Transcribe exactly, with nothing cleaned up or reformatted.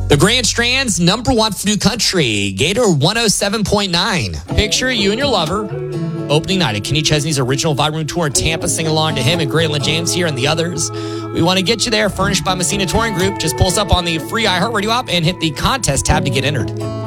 The Grand Strand's number one for New Country, Gator one oh seven point nine. Picture you and your lover. Opening night at Kenny Chesney's original Vibe Room Tour in Tampa. Sing along to him and Graylin James here and the others. We want to get you there. Furnished by Messina Touring Group. Just pull us up on the free iHeartRadio app and hit the contest tab to get entered.